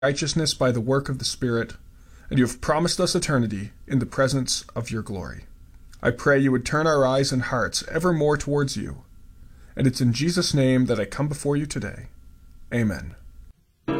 righteousness by the work of the Spirit, and you have promised us eternity in the presence of your glory. I pray you would turn our eyes and hearts ever more towards you. And it's in Jesus' name that I come before you today. Amen.